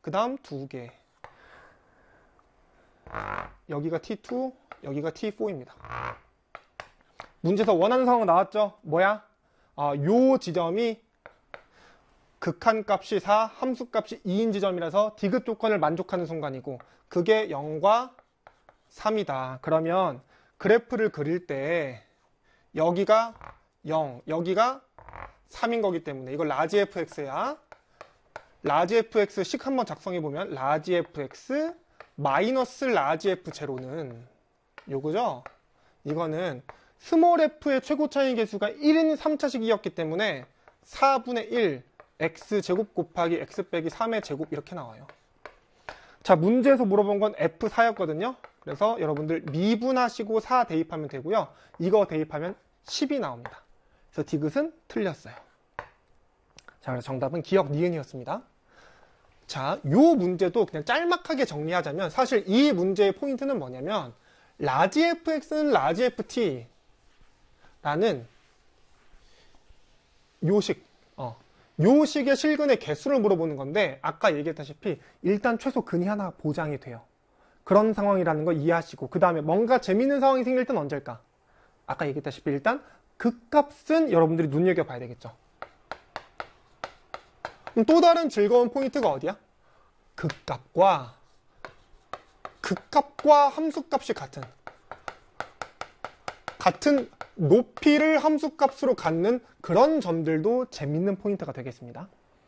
그 다음 2개. 여기가 T2, 여기가 T4입니다. 문제에서 원하는 상황 나왔죠? 뭐야? 요 지점이 극한값이 4, 함수값이 2인 지점이라서 디귿 조건을 만족하는 순간이고 그게 0과 3이다. 그러면 그래프를 그릴 때 여기가 0, 여기가 3인 거기 때문에 이걸 라지 fx야. 라지 fx식 한번 작성해보면 라지 fx 마이너스 라지 f0는 요거죠? 이거는 스몰 f의 최고 차이 계수가 1인 3차식이었기 때문에 4분의 1 x제곱 곱하기 x 빼기 3의 제곱 이렇게 나와요. 자, 문제에서 물어본 건 f4였거든요. 그래서 여러분들 미분하시고 4 대입하면 되고요. 이거 대입하면 10이 나옵니다. 그래서 디귿은 틀렸어요. 자, 그래서 정답은 기억 니은이었습니다. 자, 요 문제도 그냥 짤막하게 정리하자면 사실 이 문제의 포인트는 뭐냐면 라지 fx는 라지 ft 라는 요 식의 실근의 개수를 물어보는 건데 아까 얘기했다시피 일단 최소 근이 하나 보장이 돼요. 그런 상황이라는 거 이해하시고 그 다음에 뭔가 재밌는 상황이 생길 땐 언제일까? 아까 얘기했다시피 일단 극값은 여러분들이 눈여겨봐야 되겠죠. 또 다른 즐거운 포인트가 어디야? 극값과 함수값이 같은 높이를 함수값으로 갖는 그런 점들도 재밌는 포인트가 되겠습니다.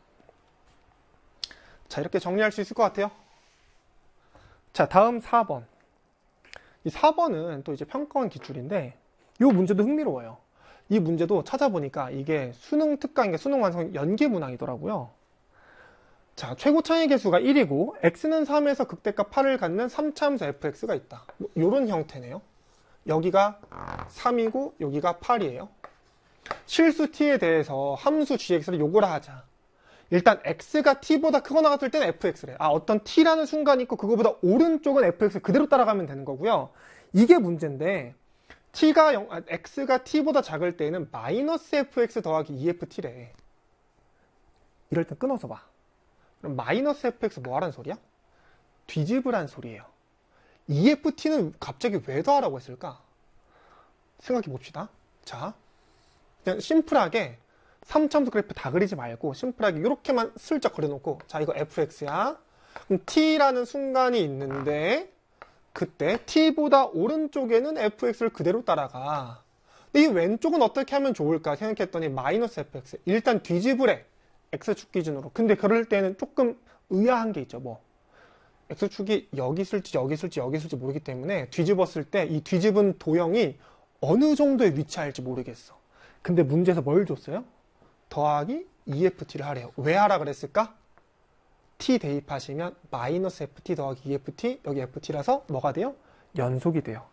자, 이렇게 정리할 수 있을 것 같아요. 자, 다음 4번. 이 4번은 또 이제 평가원 기출인데 이 문제도 흥미로워요. 이 문제도 찾아보니까 이게 수능 특강인가 수능 완성 연계 문항이더라고요. 자, 최고 차이 계수가 1이고 x는 3에서 극대값 8을 갖는 3차함수 fx가 있다. 이런 형태네요. 여기가 3이고 여기가 8이에요. 실수 t에 대해서 함수 gx를 요구를 하자. 일단 x가 t보다 크거나 같을 때는 fx래. 어떤 t라는 순간이 있고 그거보다 오른쪽은 fx 그대로 따라가면 되는 거고요. 이게 문제인데 x가 t보다 작을 때는 마이너스 fx 더하기 2ft래. 이럴 땐 끊어서 봐. 그럼 마이너스 fx 뭐 하라는 소리야? 뒤집으란 소리예요. EFT는 갑자기 왜 더하라고 했을까? 생각해 봅시다. 자, 그냥 심플하게 3차함수 그래프 다 그리지 말고 심플하게 이렇게만 슬쩍 그려놓고 자, 이거 fx야. 그럼 t라는 순간이 있는데 그때 t보다 오른쪽에는 fx를 그대로 따라가. 근데 이 왼쪽은 어떻게 하면 좋을까 생각했더니 마이너스 fx. 일단 뒤집으래. x축 기준으로. 근데 그럴 때는 조금 의아한 게 있죠. 뭐 x축이 여기 있을지 여기 있을지 여기 있을지 모르기 때문에 뒤집었을 때 이 뒤집은 도형이 어느 정도에 위치할지 모르겠어. 근데 문제에서 뭘 줬어요? 더하기 2ft를 하래요. 왜 하라 그랬을까? t 대입하시면 마이너스 ft 더하기 2ft 여기 ft라서 뭐가 돼요? 연속이 돼요.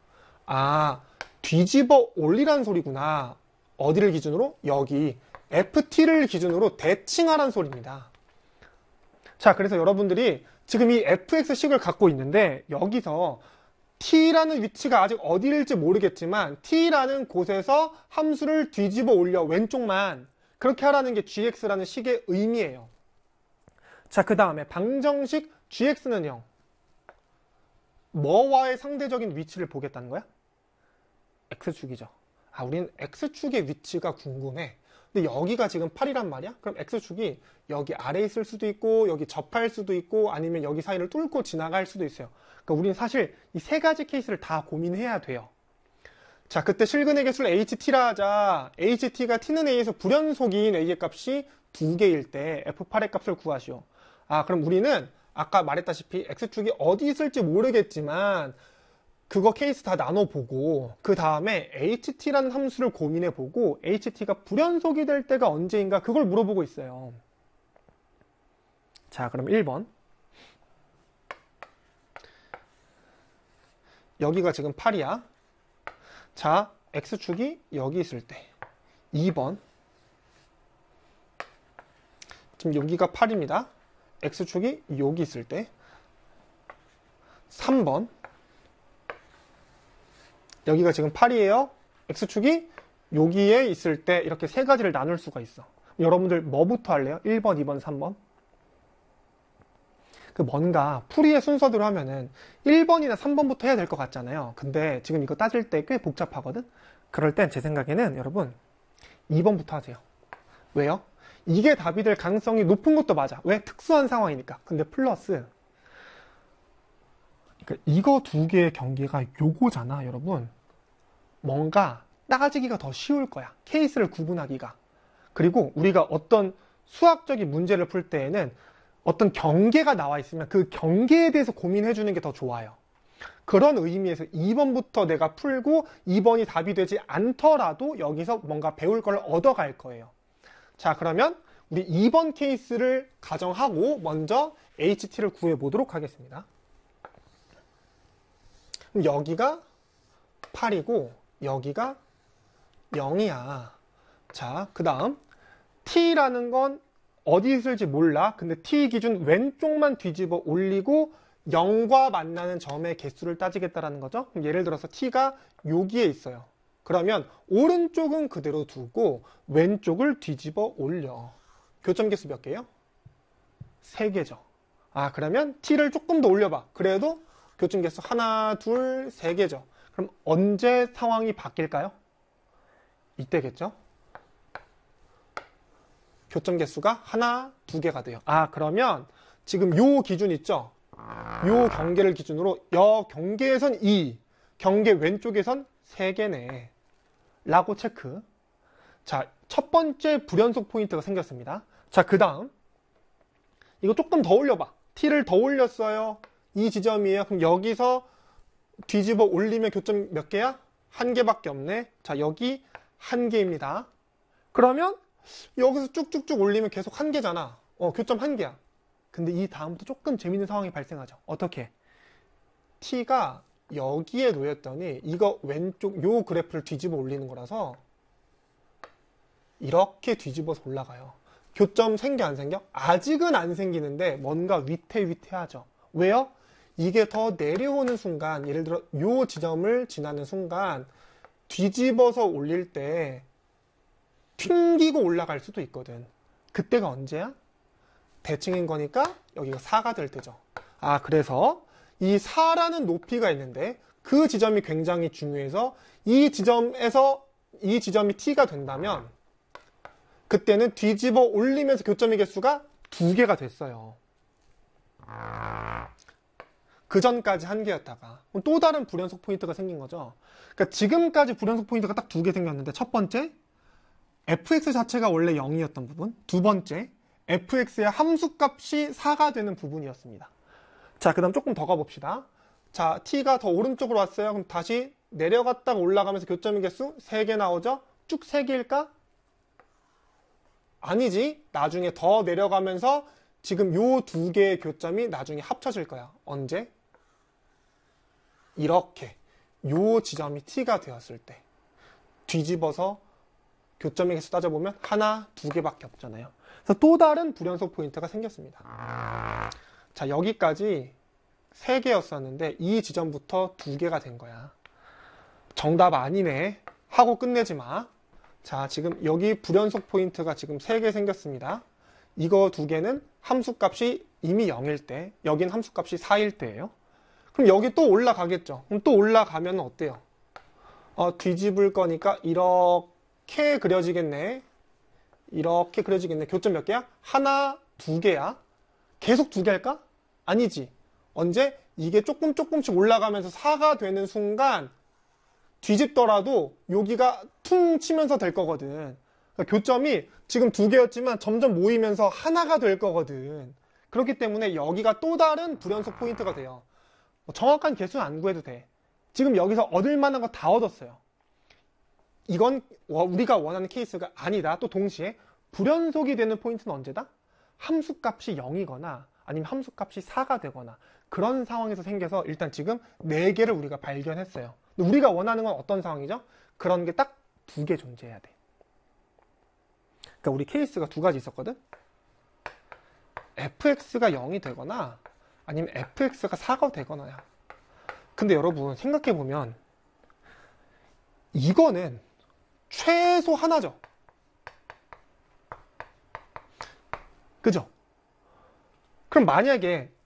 뒤집어 올리란 소리구나. 어디를 기준으로? 여기 ft를 기준으로 대칭하란 소리입니다. 자, 그래서 여러분들이 지금 이 fx식을 갖고 있는데 여기서 t라는 위치가 아직 어디일지 모르겠지만 t라는 곳에서 함수를 뒤집어 올려 왼쪽만 그렇게 하라는 게 gx라는 식의 의미예요. 자, 그 다음에 방정식 gx는 0. 뭐와의 상대적인 위치를 보겠다는 거야? x축이죠. 우리는 x축의 위치가 궁금해. 근데 여기가 지금 8이란 말이야? 그럼 x축이 여기 아래에 있을 수도 있고 여기 접할 수도 있고 아니면 여기 사이를 뚫고 지나갈 수도 있어요. 그러니까 우리는 사실 이 세 가지 케이스를 다 고민해야 돼요. 자, 그때 실근의 개수를 ht라 하자. ht가 t는 a에서 불연속인 a의 값이 2개일 때 f8의 값을 구하시오. 그럼 우리는 아까 말했다시피 x축이 어디 있을지 모르겠지만 그거 케이스 다 나눠보고 그 다음에 ht라는 함수를 고민해보고 ht가 불연속이 될 때가 언제인가 그걸 물어보고 있어요. 자, 그럼 1번. 여기가 지금 8이야. 자, x축이 여기 있을 때. 2번. 지금 여기가 8입니다. x축이 여기 있을 때. 3번. 여기가 지금 8이에요. x축이 여기에 있을 때 이렇게 세 가지를 나눌 수가 있어. 여러분들 뭐부터 할래요? 1번, 2번, 3번? 그 뭔가 풀이의 순서대로 하면은 1번이나 3번부터 해야 될 것 같잖아요. 근데 지금 이거 따질 때 꽤 복잡하거든? 그럴 땐 제 생각에는 여러분 2번부터 하세요. 왜요? 이게 답이 될 가능성이 높은 것도 맞아. 왜? 특수한 상황이니까. 근데 플러스 그러니까 이거 두 개의 경계가 요거잖아, 여러분. 뭔가 따지기가 더 쉬울 거야. 케이스를 구분하기가. 그리고 우리가 어떤 수학적인 문제를 풀 때에는 어떤 경계가 나와 있으면 그 경계에 대해서 고민해 주는 게 더 좋아요. 그런 의미에서 2번부터 내가 풀고 2번이 답이 되지 않더라도 여기서 뭔가 배울 걸 얻어갈 거예요. 자, 그러면 우리 2번 케이스를 가정하고 먼저 HT를 구해 보도록 하겠습니다. 그럼 여기가 8이고 여기가 0이야. 자, 그 다음 T라는 건 어디 있을지 몰라. 근데 T 기준 왼쪽만 뒤집어 올리고 0과 만나는 점의 개수를 따지겠다라는 거죠. 그럼 예를 들어서 T가 여기에 있어요. 그러면 오른쪽은 그대로 두고 왼쪽을 뒤집어 올려. 교점 개수 몇 개예요? 3개죠. 아, 그러면 T를 조금 더 올려봐. 그래도 교점 개수 하나, 둘, 3개죠. 그럼 언제 상황이 바뀔까요? 이때겠죠? 교점 개수가 하나, 2개가 돼요. 아, 그러면 지금 요 기준 있죠? 요 경계를 기준으로 여 경계에선 2, 경계 왼쪽에선 3개네. 라고 체크. 자, 첫 번째 불연속 포인트가 생겼습니다. 자, 그 다음 이거 조금 더 올려봐. T를 더 올렸어요. 이 지점이에요. 그럼 여기서 뒤집어 올리면 교점 몇 개야? 1개밖에 없네. 자, 여기 1개입니다. 그러면 여기서 쭉쭉쭉 올리면 계속 1개잖아. 교점 1개야. 근데 이 다음부터 조금 재밌는 상황이 발생하죠. 어떻게? T가 여기에 놓였더니 이거 왼쪽 요 그래프를 뒤집어 올리는 거라서 이렇게 뒤집어서 올라가요. 교점 생겨 안 생겨? 아직은 안 생기는데 뭔가 위태위태하죠. 왜요? 이게 더 내려오는 순간, 예를 들어 요 지점을 지나는 순간 뒤집어서 올릴 때 튕기고 올라갈 수도 있거든. 그때가 언제야? 대칭인 거니까 여기가 4가 될 때죠. 아, 그래서 이 4라는 높이가 있는데 그 지점이 굉장히 중요해서 이 지점이 T가 된다면 그때는 뒤집어 올리면서 교점의 개수가 2개가 됐어요. 그 전까지 1개였다가 또 다른 불연속 포인트가 생긴 거죠. 그러니까 지금까지 불연속 포인트가 딱 2개 생겼는데 첫 번째, fx 자체가 원래 0이었던 부분. 두 번째, fx의 함수값이 4가 되는 부분이었습니다. 자, 그 다음 조금 더 가봅시다. 자, t가 더 오른쪽으로 왔어요. 그럼 다시 내려갔다가 올라가면서 교점의 개수 3개 나오죠? 쭉 3개일까? 아니지. 나중에 더 내려가면서 지금 요 2개의 교점이 나중에 합쳐질 거야. 언제? 이렇게 요 지점이 t가 되었을 때 뒤집어서 교점의 개수 따져보면 하나, 2개밖에 없잖아요. 그래서 또 다른 불연속 포인트가 생겼습니다. 자, 여기까지 3개였었는데 이 지점부터 2개가 된 거야. 정답 아니네 하고 끝내지 마. 자, 지금 여기 불연속 포인트가 지금 3개 생겼습니다. 이거 2개는 함수값이 이미 0일 때, 여긴 함수값이 4일 때예요. 그럼 여기 또 올라가겠죠. 그럼 또 올라가면 어때요? 뒤집을 거니까 이렇게 그려지겠네. 이렇게 그려지겠네. 교점 몇 개야? 하나, 2개야. 계속 2개 할까? 아니지. 언제? 이게 조금씩 올라가면서 4가 되는 순간 뒤집더라도 여기가 퉁 치면서 될 거거든. 그러니까 교점이 지금 2개였지만 점점 모이면서 하나가 될 거거든. 그렇기 때문에 여기가 또 다른 불연속 포인트가 돼요. 정확한 개수는 안 구해도 돼. 지금 여기서 얻을 만한 거 다 얻었어요. 이건 우리가 원하는 케이스가 아니다. 또 동시에 불연속이 되는 포인트는 언제다? 함수값이 0이거나 아니면 함수값이 4가 되거나 그런 상황에서 생겨서 일단 지금 4개를 우리가 발견했어요. 근데 우리가 원하는 건 어떤 상황이죠? 그런 게 딱 2개 존재해야 돼. 그러니까 우리 케이스가 2가지 있었거든? fx가 0이 되거나 아니면 fx가 4가 되거나야. 근데 여러분 생각해보면 이거는 최소 하나죠. 그죠? 그럼 만약에